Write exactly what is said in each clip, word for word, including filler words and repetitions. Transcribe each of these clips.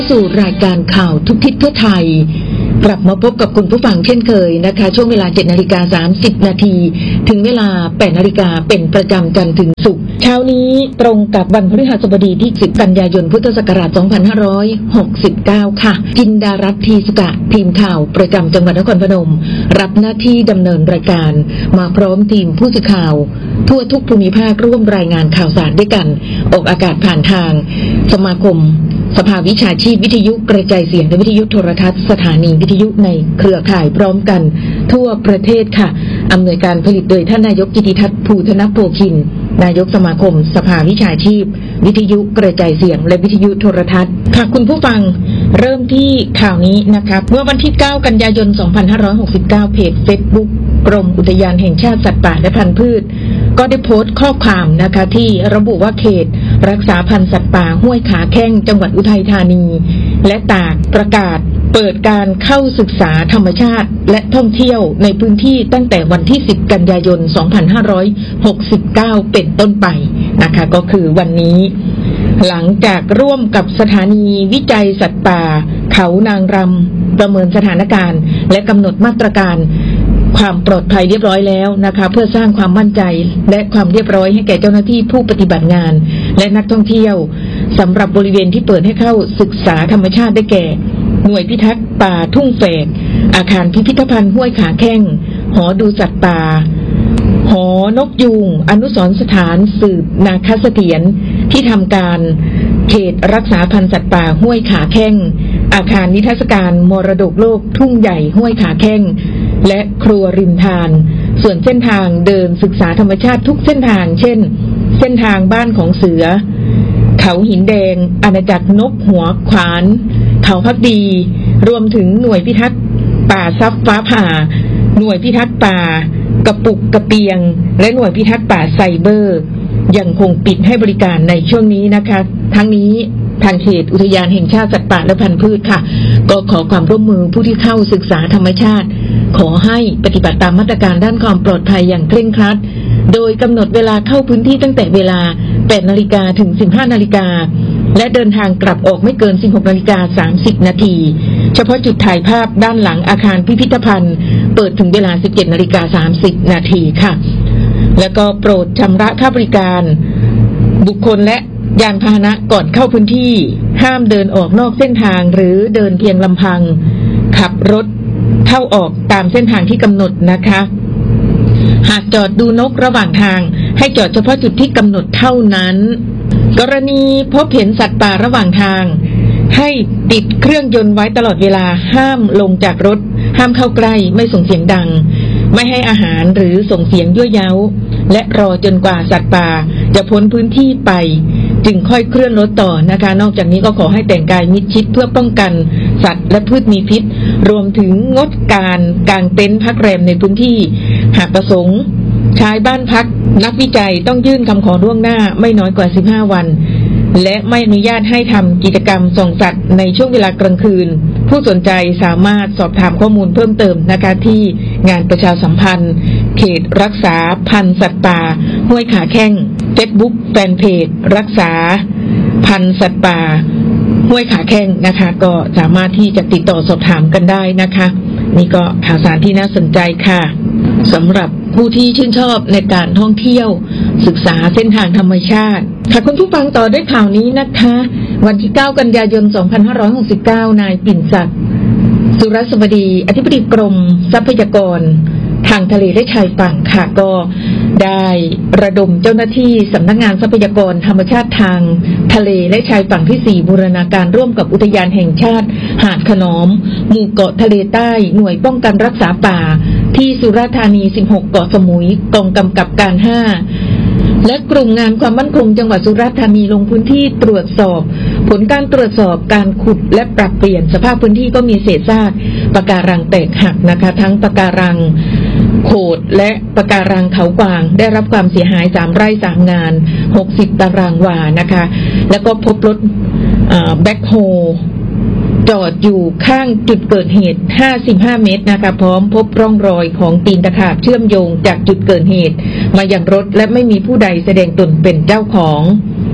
สู่รายการข่าวทุกทิศทั่วไทยกลับมาพบกับคุณผู้ฟังเช่นเคยนะคะช่วงเวลา เจ็ดนาฬิกาสามสิบนาทีถึงเวลา แปดนาฬิกาเป็นประจำจันทร์ถึงศุกร์เช้านี้ตรงกับวันพฤหัสบดีที่สิบกันยายนพุทธศักราชสองพันห้าร้อยหกสิบเก้าค่ะจินดารัตน์ทีสุกะทีมข่าวประจำจังหวัดนครพนมรับหน้าที่ดำเนินรายการมาพร้อมทีมผู้สื่อข่าวทั่วทุกภูมิภาคร่วมรายงานข่าวสารด้วยกันออกอากาศผ่านทางสมาคมสภาวิชาชีพวิทยุกระจายเสียงและวิทยุโทรทัศน์สถานีวิทยุในเครือข่ายพร้อมกันทั่วประเทศค่ะอำนวยการผลิตโดยท่านนายกกิติทัศน์ภูธนโภคินนายกสมาคมสภาวิชาชีพวิทยุกระจายเสียงและวิทยุโทรทัศน์ค่ะคุณผู้ฟังเริ่มที่ข่าวนี้นะคะเมื่อวันที่เก้ากันยายนสองพันห้าร้อยหกสิบเก้าเพจ Facebook กรมอุทยานแห่งชาติสัตว์ป่าและพันธุ์พืชก็ได้โพสต์ข้อความนะคะที่ระบุว่าเขตรักษาพันธุ์สัตว์ป่าห้วยขาแข้งจังหวัดอุทัยธานีและตากประกาศเปิดการเข้าศึกษาธรรมชาติและท่องเที่ยวในพื้นที่ตั้งแต่วันที่สิบกันยายนสองพันห้าร้อยหกสิบเก้าเป็นต้นไปนะคะก็คือวันนี้หลังจากร่วมกับสถานีวิจัยสัตว์ป่าเขานางรำประเมินสถานการณ์และกำหนดมาตรการความปลอดภัยเรียบร้อยแล้วนะคะเพื่อสร้างความมั่นใจและความเรียบร้อยให้แก่เจ้าหน้าที่ผู้ปฏิบัติงานและนักท่องเที่ยวสำหรับบริเวณที่เปิดให้เข้าศึกษาธรรมชาติได้แก่หน่วยพิทักษ์ป่าทุ่งแฝกอาคารพิพิธภัณฑ์ห้วยขาแข้งหอดูสัตว์ป่าหอนกยูงอนุสรณ์สถานสืบนาคเสถียรที่ทำการเขตรักษาพันธุ์สัตว์ป่าห้วยขาแข้งอาคารนิทรรศการมรดกโลกทุ่งใหญ่ห้วยขาแข้งและครัวริมทานส่วนเส้นทางเดินศึกษาธรรมชาติทุกเส้นทางเช่นเส้นทางบ้านของเสือเขาหินแดงอาณาจักรนกหัวขวานเขาพักดีรวมถึงหน่วยพิทักษ์ป่าซับฟ้าผ่าหน่วยพิทักษ์ป่ากระปุกกระเปียงและหน่วยพิทักษ์ป่าไซเบอร์ยังคงปิดให้บริการในช่วงนี้นะคะทั้งนี้ทางเขตอุทยานแห่งชาติสัตว์ป่าและพันธุ์พืชค่ะก็ขอความร่วมมือผู้ที่เข้าศึกษาธรรมชาติขอให้ปฏิบัติตามมาตรการด้านความปลอดภัยอย่างเคร่งครัดโดยกำหนดเวลาเข้าพื้นที่ตั้งแต่เวลา แปดนาฬิกาถึง สิบห้านาฬิกาและเดินทางกลับออกไม่เกิน สิบหกนาฬิกาสามสิบนาทีเฉพาะจุดถ่ายภาพด้านหลังอาคารพิพิธภัณฑ์เปิดถึงเวลา สิบเจ็ดนาฬิกาสามสิบนาทีค่ะแล้วก็โปรดชำระค่าบริการบุคคลและยานพาหนะก่อนเข้าพื้นที่ห้ามเดินออกนอกเส้นทางหรือเดินเพียงลำพังขับรถเข้าออกตามเส้นทางที่กำหนดนะคะหากจอดดูนกระหว่างทางให้จอดเฉพาะจุดที่กำหนดเท่านั้นกรณีพบเห็นสัตว์ป่าระหว่างทางให้ติดเครื่องยนต์ไว้ตลอดเวลาห้ามลงจากรถห้ามเข้าใกล้ไม่ส่งเสียงดังไม่ให้อาหารหรือส่งเสียงยั่วเย้าและรอจนกว่าสัตว์ป่าจะพ้นพื้นที่ไปจึงค่อยเคลื่อนรถต่อนะคะนอกจากนี้ก็ขอให้แต่งกายมิดชิดเพื่อป้องกันสัตว์และพืชมีพิษรวมถึงงดการกางเต็นท์พักแรมในพื้นที่หากประสงค์ใช้บ้านพักนักวิจัยต้องยื่นคำขอล่วงหน้าไม่น้อยกว่าสิบห้าวันและไม่อนุญาตให้ทำกิจกรรมส่องสัตว์ในช่วงเวลากลางคืนผู้สนใจสามารถสอบถามข้อมูลเพิ่มเติมนะคะที่งานประชาสัมพันธ์เขตรักษาพันธุ์สัตว์ป่าห้วยขาแข้ง Facebook แฟนเพจรักษาพันธุ์สัตว์ป่าห้วยขาแข้งนะคะก็สามารถที่จะติดต่อสอบถามกันได้นะคะนี่ก็ข่าวสารที่น่าสนใจค่ะสำหรับผู้ที่ชื่นชอบในการท่องเที่ยวศึกษาเส้นทางธรรมชาติค่ะคุณผู้ฟังต่อด้วยข่าวนี้นะคะวันที่เก้ากันยายนสองพันห้าร้อยหกสิบเก้านายปิ่นศักดิ์สุรสบดีอธิบดีกรมทรัพยากรทางทะเลและชายฝั่งค่ะก็ได้ระดมเจ้าหน้าที่สำนักงานทรัพยากรธรรมชาติทางทะเลและชายฝั่งที่สี่บูรณาการร่วมกับอุทยานแห่งชาติหาดขนอมหมู่เกาะทะเลใต้หน่วยป้องกันรักษาป่าที่สุราษฎร์ธานีสิบหกเกาะสมุยกองกำกับการห้าและกลุ่มงานความมั่นคงจังหวัดสุราษฎร์ธานีลงพื้นที่ตรวจสอบผลการตรวจสอบการขุดและปรับเปลี่ยนสภาพพื้นที่ก็มีเศษซากปะการังแตกหักนะคะทั้งปะการังโขดและปะการังเขากวางได้รับความเสียหายสามไร่สามงานหกสิบตารางวานะคะแล้วก็พบรถแบ็คโฮจอดอยู่ข้างจุดเกิดเหตุห้าสิบห้าเมตรนะคะพร้อมพบร่องรอยของตีนตะขาบเชื่อมโยงจากจุดเกิดเหตุมายังรถและไม่มีผู้ใดแสดงตนเป็นเจ้าของ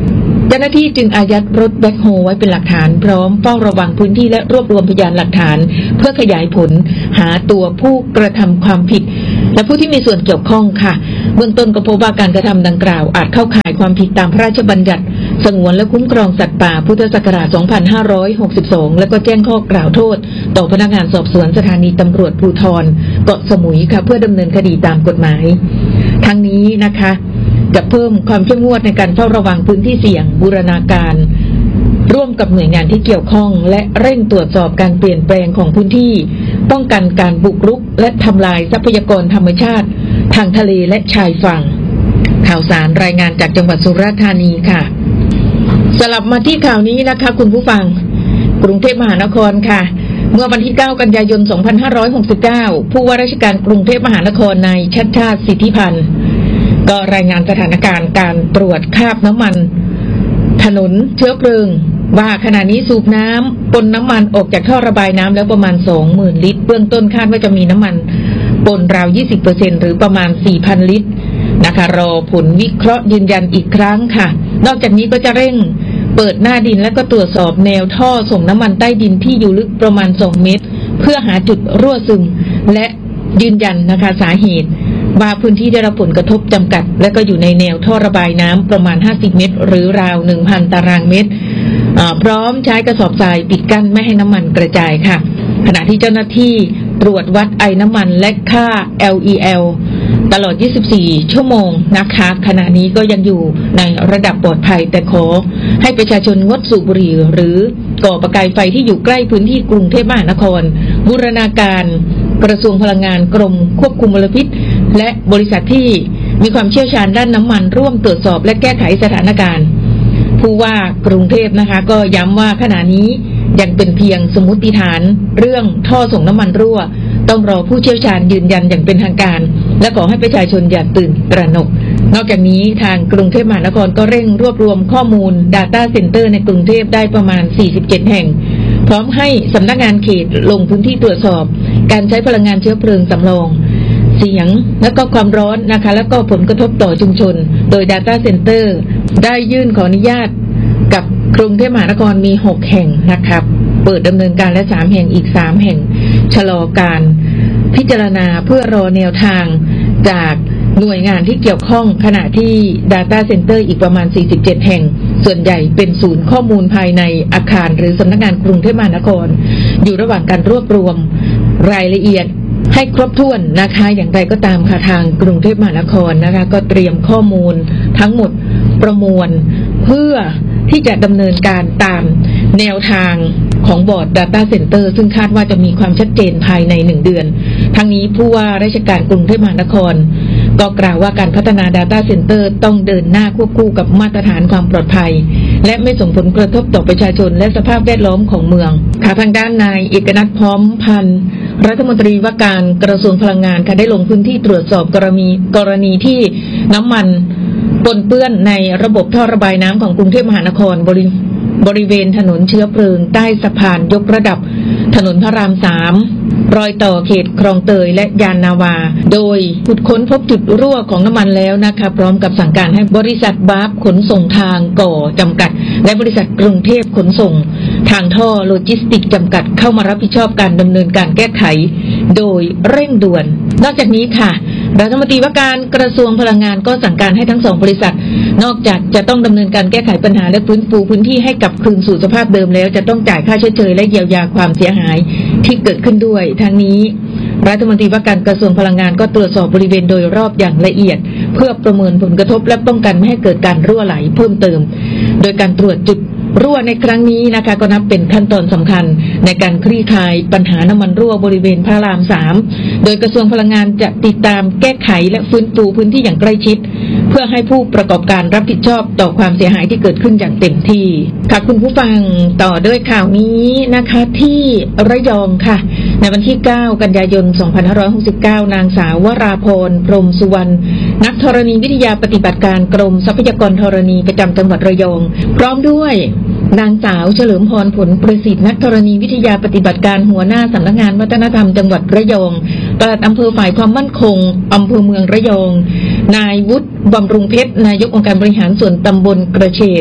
เจ้าหน้าที่จึงอายัดรถแบ็คโฮไว้เป็นหลักฐานพร้อมเฝ้าระวังพื้นที่และรวบรวมพยานหลักฐานเพื่อขยายผลหาตัวผู้กระทำความผิดและผู้ที่มีส่วนเกี่ยวข้องค่ะเบื้องต้นก็พบว่าการกระทำดังกล่าวอาจเข้าข่ายความผิดตามพระราชบัญญัติสงวนและคุ้มครองสัตว์ป่าพุทธศักราชสองพันห้าร้อยหกสิบสองและก็แจ้งข้อกล่าวโทษต่อพนักงานสอบสวนสถานีตำรวจภูธรเกาะสมุยค่ะเพื่อดำเนินคดีตามกฎหมายทั้งนี้นะคะจะเพิ่มความเข้มงวดในการเฝ้าระวังพื้นที่เสี่ยงบูรณาการร่วมกับหน่วยงานที่เกี่ยวข้องและเร่งตรวจสอบการเปลี่ยนแปลงของพื้นที่ป้องกันการบุกรุกและทำลายทรัพยากรธรรมชาติทางทะเลและชายฝั่งข่าวสารรายงานจากจังหวัดสุราษฎร์ธานีค่ะสลับมาที่ข่าวนี้นะคะคุณผู้ฟังกรุงเทพมหานครค่ะเมื่อวันที่เก้ากันยายนสองพันห้าร้อยหกสิบเก้าผู้ว่าราชการกรุงเทพมหานครนายชัชชาติสิทธิพันธ์ก็รายงานสถานการณ์การตรวจคราบน้ำมันถนนเชื้อเพลิงว่าขณะนี้สูบน้ำปนน้ำมันออกจากท่อระบายน้ำแล้วประมาณ สองหมื่น ลิตรเบื้องต้นคาดว่าจะมีน้ำมันปนราว ยี่สิบเปอร์เซ็นต์ หรือประมาณ สี่พัน ลิตรนะคะรอผลวิเคราะห์ยืนยันอีกครั้งค่ะนอกจากนี้ก็จะเร่งเปิดหน้าดินและก็ตรวจสอบแนวท่อส่งน้ำมันใต้ดินที่อยู่ลึกประมาณสองเมตรเพื่อหาจุดรั่วซึมและยืนยันนะคะสาเหตุว่าพื้นที่ได้รับผลกระทบจำกัดและก็อยู่ในแนวท่อระบายน้ำประมาณห้าสิบเมตรหรือราว หนึ่งพัน ตารางเมตรพร้อมใช้กระสอบทรายปิดกั้นไม่ให้น้ำมันกระจายค่ะขณะที่เจ้าหน้าที่ตรวจวัดไอน้ำมันและค่า แอล อี แอล ตลอดยี่สิบสี่ชั่วโมงนะคะขณะนี้ก็ยังอยู่ในระดับปลอดภัยแต่ขอให้ประชาชนงดสูบบุหรี่หรือก่อประกายไฟที่อยู่ใกล้พื้นที่กรุงเทพมหานครบูรณาการกระทรวงพลังงานกรมควบคุมมลพิษและบริษัทที่มีความเชี่ยวชาญด้านน้ำมันร่วมตรวจสอบและแก้ไขสถานการณ์ผู้ว่ากรุงเทพนะคะก็ย้ำว่าขณะนี้ยังเป็นเพียงสมมุติฐานเรื่องท่อส่งน้ำมันรั่วต้องรอผู้เชี่ยวชาญยืนยันอย่างเป็นทางการและขอให้ประชาชนอย่าตื่นตระหนกนอกจากนี้ทางกรุงเทพมหานครก็เร่งรวบรวมข้อมูล Data Center ในกรุงเทพได้ประมาณสี่สิบเจ็ดแห่งพร้อมให้สำนักงานเขตลงพื้นที่ตรวจสอบการใช้พลังงานเชื้อเพลิงสำรองเสียงและก็ความร้อนนะคะและก็ผลกระทบต่อชุมชนโดย Data Center ได้ยื่นขออนุญาตกับกรุงเทพมหานครมีหกแห่งนะครับเปิดดำเนินการและสามแห่งอีกสามแห่งชะลอการพิจารณาเพื่อรอแนวทางจากหน่วยงานที่เกี่ยวข้องขณะที่ Data Center อีกประมาณสี่สิบเจ็ดแห่งส่วนใหญ่เป็นศูนย์ข้อมูลภายในอาคารหรือสำนักงานกรุงเทพมหานครอยู่ระหว่างการรวบรวมรายละเอียดให้ครบถ้วนนะคะอย่างไรก็ตามค่ะทางกรุงเทพมหานครนะคะก็เตรียมข้อมูลทั้งหมดประมวลเพื่อที่จะดำเนินการตามแนวทางของบอร์ด Data Center ซึ่งคาดว่าจะมีความชัดเจนภายในหนึ่งเดือนทั้งนี้ผู้ว่าราชการกรุงเทพมหานครก็กล่าวว่าการพัฒนา Data Center ต้องเดินหน้าควบคู่กับมาตรฐานความปลอดภัยและไม่ส่งผลกระทบต่อประชาชนและสภาพแวดล้อมของเมืองค่ะทางด้านนายเอกนัทพร้อมพันธ์รัฐมนตรีว่าการกระทรวงพลังงานค่ะได้ลงพื้นที่ตรวจสอบกรณีกรณีที่น้ำมันปนเปื้อนในระบบท่อระบายน้ำของกรุงเทพมหานครบริบริเวณถนนเชื้อเพลิงใต้สะพานยกระดับถนนพระรามสามรอยต่อเขตคลองเตยและยานนาวาโดยขุดค้นพบจุดรั่วของน้ำมันแล้วนะคะพร้อมกับสั่งการให้บริษัทบาร์ฟขนส่งทางก่อจำกัดและบริษัทกรุงเทพขนส่งทางท่อโลจิสติกจำกัดเข้ามารับผิดชอบการดำเนินการแก้ไขโดยเร่งด่วนนอกจากนี้ค่ะรัฐมนตรีว่าการกระทรวงพลังงานก็สั่งการให้ทั้งสองบริษัทนอกจากจะต้องดำเนินการแก้ไขปัญหาและฟื้นฟูพื้นที่ให้กลับคืนสู่สภาพเดิมแล้วจะต้องจ่ายค่าชดเชยและเยียวยาความเสียหายที่เกิดขึ้นด้วยทั้งนี้รัฐมนตรีว่าการกระทรวงพลังงานก็ตรวจสอบบริเวณโดยรอบอย่างละเอียดเพื่อประเมินผลกระทบและป้องกันไม่ให้เกิดการรั่วไหลเพิ่มเติมโดยการตรวจจุดรั่วในครั้งนี้นะคะก็นับเป็นขั้นตอนสำคัญในการคลี่คลายปัญหาน้ำมันรั่วบริเวณพระรามสามโดยกระทรวงพลังงานจะติดตามแก้ไขและฟื้นฟูพื้นที่อย่างใกล้ชิดเพื่อให้ผู้ประกอบการรับผิดชอบต่อความเสียหายที่เกิดขึ้นอย่างเต็มที่ค่ะคุณผู้ฟังต่อด้วยข่าวนี้นะคะที่ระยองค่ะในวันที่เก้ากันยายนสองพันห้าร้อยหกสิบเก้านางสาววราพรพรหมสุวรรณนักธรณีวิทยาปฏิบัติการกรมทรัพยากรธรณีประจำจังหวัดระยองพร้อมด้วยนางสาวเฉลิมพรผลประสิทธิ์นักธรณีวิทยาปฏิบัติการหัวหน้าสำนักงานวัฒนธรรมจังหวัดระยองปลัดอำเภอฝ่ายความมั่นคงอำเภอเมืองระยองนายวุฒิบำรุงเพชรนายกองค์การบริหารส่วนตำบลกระเฉด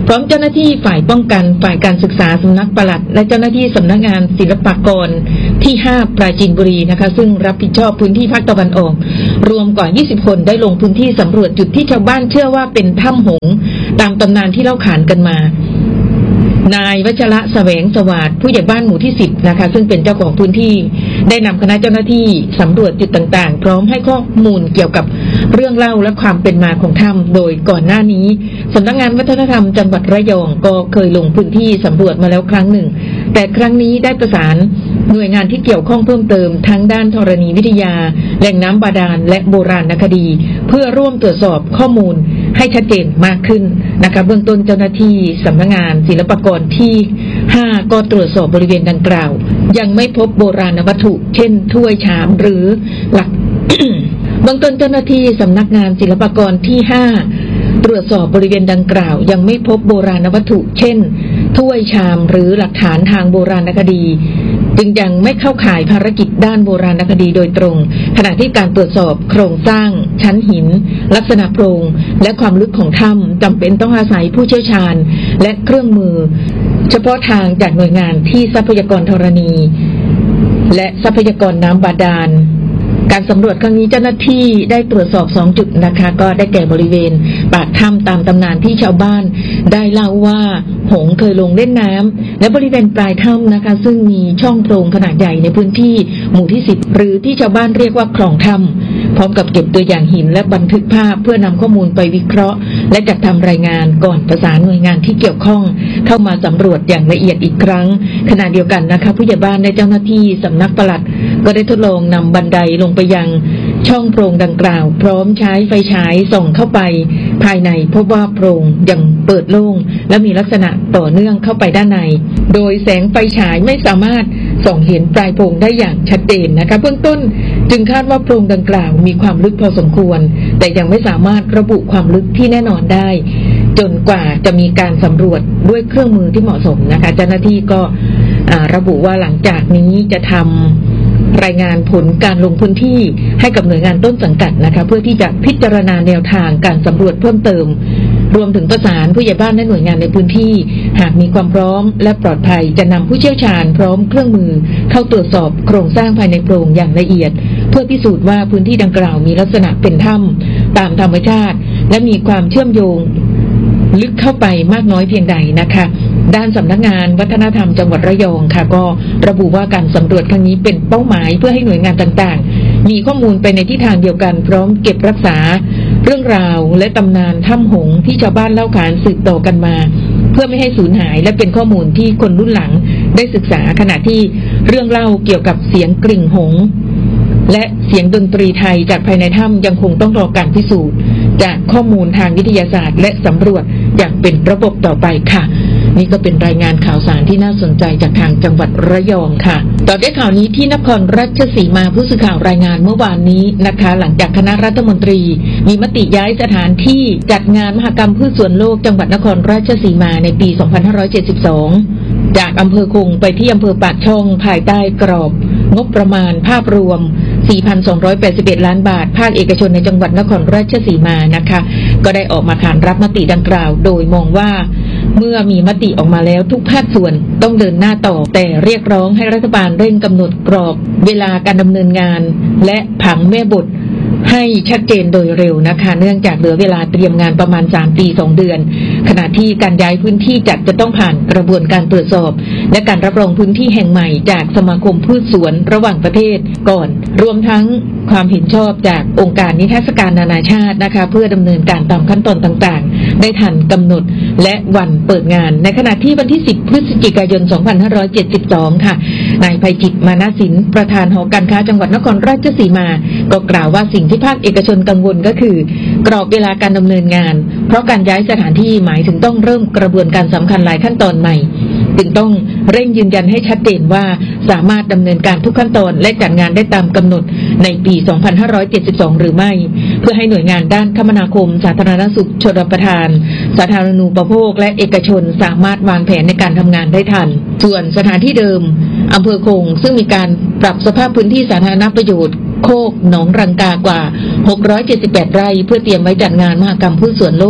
พร้อมเจ้าหน้าที่ฝ่ายป้องกันฝ่ายการศึกษาสำนักปลัดและเจ้าหน้าที่สำนักงานศิลปากรที่ห้าปราจีนบุรีนะคะซึ่งรับผิดชอบพื้นที่ภาคตะวันออกรวมกว่ายี่สิบคนได้ลงพื้นที่สำรวจจุดที่ชาวบ้านเชื่อว่าเป็นถ้ำหงส์ตามตำนานที่เล่าขานกันมานายวัชระแสวงสวัสดิ์ผู้ใหญ่บ้านหมู่ที่สิบนะคะซึ่งเป็นเจ้าของพื้นที่ได้นำคณะเจ้าหน้าที่สำรวจจุดต่างๆพร้อมให้ข้อมูลเกี่ยวกับเรื่องเล่าและความเป็นมาของถ้ำโดยก่อนหน้านี้สำนักงานวัฒนธรรมจังหวัดระยองก็เคยลงพื้นที่สำรวจมาแล้วครั้งหนึ่งแต่ครั้งนี้ได้ประสานหน่วยงานที่เกี่ยวข้องเพิ่มเติมทั้งด้านธรณีวิทยาแหล่งน้ำบาดาลและโบราณคดีเพื่อร่วมตรวจสอบข้อมูลให้ชัดเจนมากขึ้นนะคะเบื้องต้นเจ้าหน้าที่สำนักงานศิลปากรที่ห้าก็ตรวจสอบบริเวณดังกล่าวยังไม่พบโบราณวัตถุเช่นถ้วยชามหรือหลัก เบื้องต้นเจ้าหน้าที่สำนักงานศิลปากรที่ห้าตรวจสอบบริเวณดังกล่าวยังไม่พบโบราณวัตถุเช่นถ้วยชามหรือหลักฐานทางโบราณคดีจึงยังไม่เข้าข่ายภารกิจด้านโบราณคดีโดยตรงขณะที่การตรวจสอบโครงสร้างชั้นหินลักษณะโพรงและความลึกของถ้ำจำเป็นต้องอาศัยผู้เชี่ยวชาญและเครื่องมือเฉพาะทางจากหน่วยงานที่ทรัพยากรธรณีและทรัพยากรน้ำบาดาลการสำรวจครั้งนี้เจ้าหน้าที่ได้ตรวจสอบสองจุดนะคะก็ได้แก่บริเวณปากถ้ำตามตำนานที่ชาวบ้านได้เล่าว่าหงส์เคยลงเล่นน้ำและบริเวณปลายถ้ำนะคะซึ่งมีช่องโพรงขนาดใหญ่ในพื้นที่หมู่ที่สิบหรือที่ชาวบ้านเรียกว่าคลองถ้ำพร้อมกับเก็บตัวอย่างหินและบันทึกภาพเพื่อนำข้อมูลไปวิเคราะห์และจัดทำรายงานก่อนประสานหน่วยงานที่เกี่ยวข้องเข้ามาสำรวจอย่างละเอียดอีกครั้งขณะเดียวกันนะคะผู้ใหญ่บ้านและเจ้าหน้าที่สำนักปลัดก็ได้ทดลองนำบันไดลงไปยังช่องโพรงดังกล่าวพร้อมใช้ไฟฉายส่องเข้าไปภายในพบว่าโพรงยังเปิดโล่งและมีลักษณะต่อเนื่องเข้าไปด้านในโดยแสงไฟฉายไม่สามารถส่องเห็นปลายโพรงได้อย่างชัดเจนนะคะเบื้องต้นจึงคาดว่าโพรงดังกล่าวมีความลึกพอสมควรแต่ยังไม่สามารถระบุความลึกที่แน่นอนได้จนกว่าจะมีการสำรวจด้วยเครื่องมือที่เหมาะสมนะคะเจ้าหน้าที่ก็ระบุว่าหลังจากนี้จะทำรายงานผลการลงพื้นที่ให้กับหน่วยงานต้นสังกัดนะคะเพื่อที่จะพิจารณาแนวทางการสำรวจเพิ่มเติมรวมถึงประสานผู้ใหญ่บ้านและหน่วยงานในพื้นที่หากมีความพร้อมและปลอดภัยจะนำผู้เชี่ยวชาญพร้อมเครื่องมือเข้าตรวจสอบโครงสร้างภายในโพรงอย่างละเอียดเพื่อพิสูจน์ว่าพื้นที่ดังกล่าวมีลักษณะเป็นถ้ำตามธรรมชาติและมีความเชื่อมโยงลึกเข้าไปมากน้อยเพียงใดนะคะด้านสำนักงานวัฒนธรรมจังหวัดระยองค่ะก็ระบุว่าการสำรวจครั้งนี้เป็นเป้าหมายเพื่อให้หน่วยงานต่างๆมีข้อมูลไปในทิศทางเดียวกันพร้อมเก็บรักษาเรื่องราวและตำนานถ้ำหงส์ที่ชาวบ้านเล่าขานสืบต่อกันมาเพื่อไม่ให้สูญหายและเป็นข้อมูลที่คนรุ่นหลังได้ศึกษาขณะที่เรื่องเล่าเกี่ยวกับเสียงกริ่งหงส์และเสียงดนตรีไทยจากภายในถ้ำยังคงต้องรอการพิสูจน์จากข้อมูลทางวิทยาศาสตร์และสำรวจอย่างเป็นระบบต่อไปค่ะนี่ก็เป็นรายงานข่าวสารที่น่าสนใจจากทางจังหวัดระยองค่ะต่อด้วยข่าวนี้ที่นครราชสีมาผู้สื่อข่าวรายงานเมื่อวานนี้นะคะหลังจากคณะรัฐมนตรีมีมติย้ายสถานที่จัดงานมหกรรมพืชสวนโลกจังหวัดนครราชสีมาในปี สองพันห้าร้อยเจ็ดสิบสอง จากอำเภอคงไปที่อำเภอปากช่องภายใต้กรอบงบประมาณภาพรวม สี่พันสองร้อยแปดสิบเอ็ด ล้านบาทภาคเอกชนในจังหวัดนครราชสีมานะคะก็ได้ออกมาขานรับมติดังกล่าวโดยมองว่าเมื่อมีมติออกมาแล้วทุกภาคส่วนต้องเดินหน้าต่อแต่เรียกร้องให้รัฐบาลเร่งกำหนดกรอบเวลาการดำเนินงานและผังแม่บทให้ชัดเจนโดยเร็วนะคะเนื่องจากเหลือเวลาเตรียมงานประมาณสามปีสองเดือนขณะที่การย้ายพื้นที่จัดจะต้องผ่านกระบวนการตรวจสอบและการรับรองพื้นที่แห่งใหม่จากสมาคมพืชสวนระหว่างประเทศก่อนรวมทั้งความเห็นชอบจากองค์การนิทรรศการนานาชาตินะคะเพื่อดำเนินการตามขั้นตอนต่างๆได้ทันกำหนดและวันเปิดงานในขณะที่วันที่สิบพฤศจิกายนสองพันห้าร้อยเจ็ดสิบสองค่ะนายไพจิตรมานะสินประธานหอการค้าจังหวัดนครราชสีมาก็กล่าวว่าสิ่งที่ภาคเอกชนกังวลก็คือกรอบเวลาการดำเนินงานเพราะการย้ายสถานที่หมายถึงต้องเริ่มกระบวนการสำคัญหลายขั้นตอนใหม่จึงต้องเร่งยืนยันให้ชัดเจนว่าสามารถดำเนินการทุกขั้นตอนและจัดงานได้ตามกำหนดในปี สองพันห้าร้อยเจ็ดสิบสอง หรือไม่เพื่อให้หน่วยงานด้านคมนาคมสาธารณสุขชลประทานสาธารณูปโภคและเอกชนสามารถวางแผนในการทำงานได้ทันส่วนสถานที่เดิมอำเภอคงซึ่งมีการปรับสภาพพื้นที่สาธารณประโยชน์โคกหนองรังกากว่าหกร้อยเจ็ดสิบแปดไร่เพื่อเตรียมไว้จัดงานมหกรรมพืชสวนโลก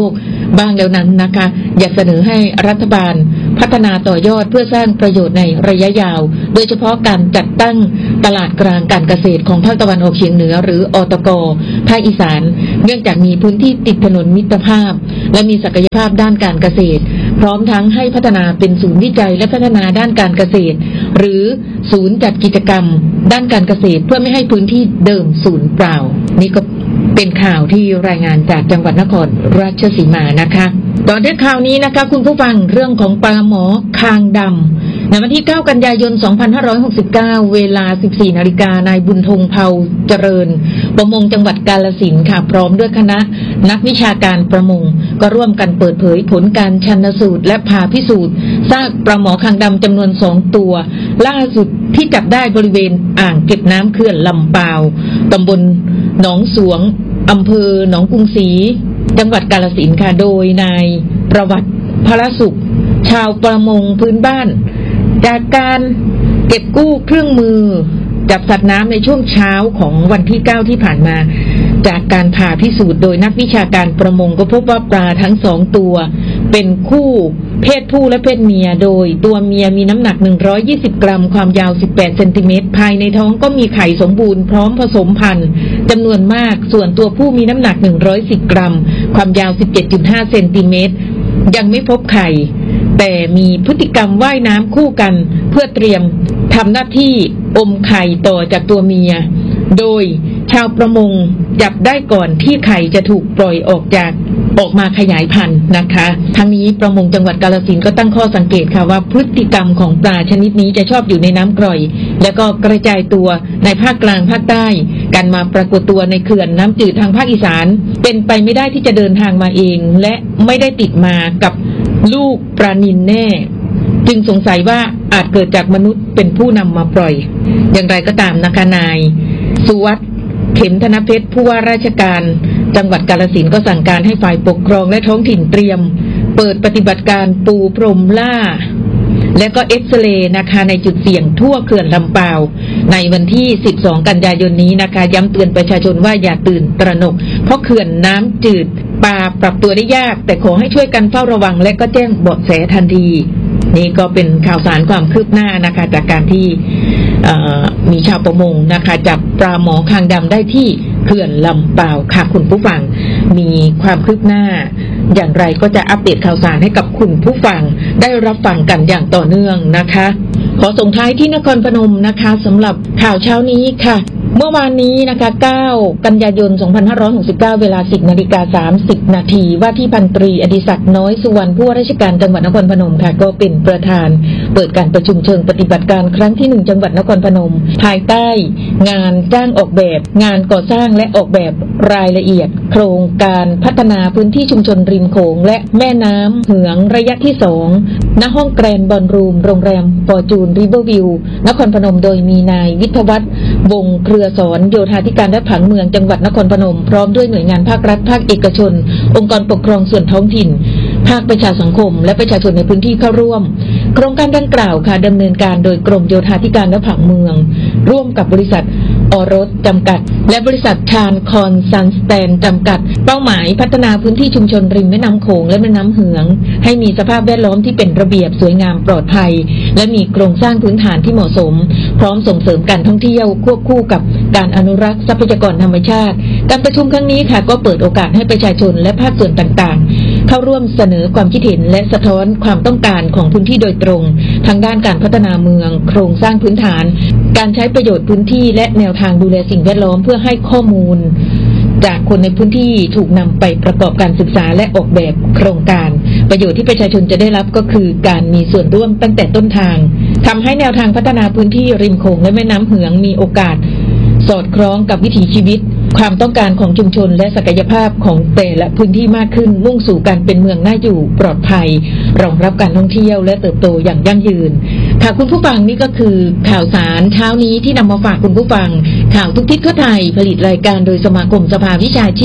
บ้างแล้วนั้นนะคะอยากเสนอให้รัฐบาลพัฒนาต่อยอดเพื่อสร้างประโยชน์ในระยะยาวโดยเฉพาะการจัดตั้งตลาดกลางการเกษตรของภาคตะวันออกเฉียงเหนือหรืออตก.ภาคอีสานเนื่องจากมีพื้นที่ติดถนนมิตรภาพและมีศักยภาพด้านการเกษตรพร้อมทั้งให้พัฒนาเป็นศูนย์วิจัยและพัฒนาด้านการเกษตรหรือศูนย์จัดกิจกรรมด้านการเกษตรเพื่อไม่ให้พื้นที่เดิมสูญเปล่านี่ก็เป็นข่าวที่รายงานจากจังหวัดนครราชสีมานะคะต่อด้วยข่าวนี้นะคะคุณผู้ฟังเรื่องของปลาหมอคางดำในวันที่เก้ากันยายนสองพันห้าร้อยหกสิบเก้าเวลา สิบสี่นาฬิกานายบุญธงเภาเจริญประมงจังหวัดกาฬสินธุ์ค่ะพร้อมด้วยคณะนักวิชาการประมงก็ร่วมกันเปิดเผยผลการชันสูตรและผ่าพิสูจน์ซากปลาหมอคางดำจำนวนสองตัวล่าสุดที่จับได้บริเวณอ่างเก็บน้ำเขื่อนลำปาวตำบลหนองสวงอำเภอหนองกรุงศรีจังหวัดกาฬสินธุ์ค่ะโดยนายประวัติพระสุขชาวประมงพื้นบ้านจากการเก็บกู้เครื่องมือจับสัตว์น้ำในช่วงเช้าของวันที่เก้าที่ผ่านมาจากการผ่าพิสูจน์โดยนักวิชาการประมงก็พบว่าปลาทั้งสองตัวเป็นคู่เพศผู้และเพศเมียโดยตัวเมียมีน้ำหนักหนึ่งร้อยยี่สิบกรัมความยาวสิบแปดเซนติเมตรภายในท้องก็มีไข่สมบูรณ์พร้อมผสมพันธุ์จำนวนมากส่วนตัวผู้มีน้ำหนักหนึ่งร้อยสิบกรัมความยาว สิบเจ็ดจุดห้า เซนติเมตรยังไม่พบไข่แต่มีพฤติกรรมว่ายน้ำคู่กันเพื่อเตรียมทำหน้าที่อมไข่ต่อจากตัวเมียโดยชาวประมงจับได้ก่อนที่ไข่จะถูกปล่อยออกจากออกมาขยายพันธุ์นะคะทั้งนี้ประมงจังหวัดกาฬสินธุ์ก็ตั้งข้อสังเกตค่ะว่าพฤติกรรมของปลาชนิดนี้จะชอบอยู่ในน้ำกร่อยแล้วก็กระจายตัวในภาคกลางภาคใต้การมาปรากฏตัวในเขื่อนน้ำจืดทางภาคอีสานเป็นไปไม่ได้ที่จะเดินทางมาเองและไม่ได้ติดมากับลูกปลานิลแน่จึงสงสัยว่าอาจเกิดจากมนุษย์เป็นผู้นำมาปล่อยอย่างไรก็ตามนะคะนายสุวัฒน์เข็มธนเพชรผู้ว่าราชการจังหวัดกาฬสินธุ์ก็สั่งการให้ฝ่ายปกครองและท้องถิ่นเตรียมเปิดปฏิบัติการปูพรมล่าและก็เอ็กซเรย์นะคะในจุดเสี่ยงทั่วเขื่อนลำปาวในวันที่สิบสองกันยายนนี้นะคะย้ำเตือนประชาชนว่าอย่าตื่นตระหนกเพราะเขื่อนน้ำจืดปลาปรับตัวได้ยากแต่ขอให้ช่วยกันเฝ้าระวังและก็แจ้งเบาะแสทันทีนี่ก็เป็นข่าวสารความคืบหน้านะคะจากการที่มีชาวประมงนะคะจับปลาหมอคางดำได้ที่เขื่อนลำปาวค่ะคุณผู้ฟังมีความคืบหน้าอย่างไรก็จะอัปเดตข่าวสารให้กับคุณผู้ฟังได้รับฟังกันอย่างต่อเนื่องนะคะขอส่งท้ายที่นครพนมนะคะสำหรับข่าวเช้านี้ค่ะเมื่อวานนี้นะคะเก้ากันยายนสองพันห้าร้อยหกสิบเก้าเวลา สิบนาฬิกาสามสิบนาทีว่าที่พันตรีอดิศักดิ์น้อยสุวรรณผู้ว่าราชการจังหวัดนครพนมค่ะก็เป็นประธานเปิดการประชุมเชิงปฏิบัติการครั้งที่หนึ่งจังหวัดนครพนมภายใต้งานจ้างออกแบบงานก่อสร้างและออกแบบรายละเอียดโครงการพัฒนาพื้นที่ชุมชนริมโขงและแม่น้ำเหืองระยะที่สองณห้องแกรนด์บอลรูมโรงแรมฟอร์จูนริเวอร์วิวนครพนมโดยมีนายวิทยวัฒน์วงเครือสอนโยธาธิการและผังเมืองจังหวัดนครพนมพร้อมด้วยหน่วยงานภาครัฐภาคเอกชนองค์กรปกครองส่วนท้องถิ่นภาคประชาสังคมและประชาชนในพื้นที่เข้าร่วมโครงการดังกล่าวค่ะดำเนินการโดยกรมโยธาธิการและผังเมืองร่วมกับบริษัทออรสจำกัดและบริษัทชานคอนซันสแตนจำกัดเป้าหมายพัฒนาพื้นที่ชุมชนริมแม่น้ำโขงและแม่น้ำเหืองให้มีสภาพแวดล้อมที่เป็นระเบียบสวยงามปลอดภัยและมีโครงสร้างพื้นฐานที่เหมาะสมพร้อมส่งเสริมการท่องเที่ยวควบคู่กับการอนุรักษ์ทรัพยากรธรรมชาติการประชุมครั้งนี้ค่ะก็เปิดโอกาสให้ประชาชนและภาคส่วนต่างๆเข้าร่วมเสนอความคิดเห็นและสะท้อนความต้องการของพื้นที่โดยตรงทางด้านการพัฒนาเมืองโครงสร้างพื้นฐานการใช้ประโยชน์พื้นที่และแนวทางดูแลสิ่งแวดล้อมเพื่อให้ข้อมูลจากคนในพื้นที่ถูกนำไปประกอบการศึกษาและออกแบบโครงการประโยชน์ที่ประชาชนจะได้รับก็คือการมีส่วนร่วมตั้งแต่ต้นทางทำให้แนวทางพัฒนาพื้นที่ริมโขงและแม่น้ำเหืองมีโอกาสสอดคล้องกับวิถีชีวิตความต้องการของชุมชนและศักยภาพของแต่ละพื้นที่มากขึ้นมุ่งสู่การเป็นเมืองน่าอยู่ปลอดภัยรองรับการท่องเที่ยวและเติบโตอย่างยั่งยืนค่ะคุณผู้ฟังนี่ก็คือข่าวสารเช้านี้ที่นำมาฝากคุณผู้ฟังข่าวทุกทิศทั่วไทยผลิตรายการโดยสมาคมสภาวิชาชีพ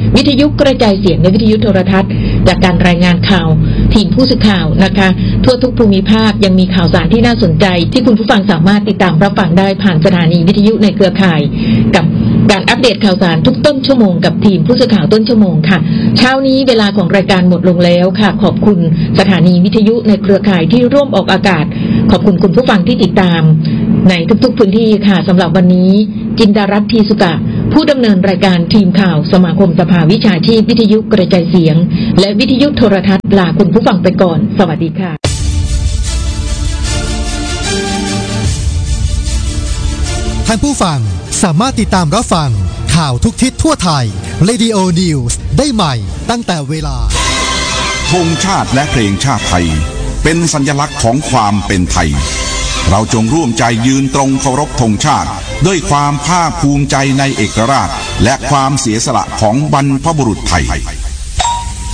วิทยุกระจายเสียงในวิทยุโทรทัศน์จากการรายงานข่าวทีมผู้สื่อข่าวนะคะทั่วทุกภูมิภาคยังมีข่าวสารที่น่าสนใจที่คุณผู้ฟังสามารถติดตามรับฟังได้ผ่านสถานีวิทยุในเครือข่ายกับการอัปเดตข่าวสารทุกต้นชั่วโมงกับทีมผู้สื่อข่าวต้นชั่วโมงค่ะเช้านี้เวลาของรายการหมดลงแล้วค่ะขอบคุณสถานีวิทยุในเครือข่ายที่ร่วมออกอากาศขอบคุณคุณผู้ฟังที่ติดตามในทุกๆพื้นที่ค่ะสำหรับวันนี้จินดารัตน์ทีสุกะผู้ดำเนินรายการทีมข่าวสมาคมสภาวิชาชีพวิทยุกระจายเสียงและวิทยุโทรทัศน์ลาคุณผู้ฟังไปก่อนสวัสดีค่ะท่านผู้ฟังสามารถติดตามรับฟังข่าวทุกทิศทั่วไทย Radio News ได้ใหม่ตั้งแต่เวลาธงชาติและเพลงชาติไทยเป็นสัญลักษณ์ของความเป็นไทยเราจงร่วมใจยืนตรงเคารพธงชาติด้วยความภาคภูมิใจในเอกราชและความเสียสละของบรรพบุรุษไทย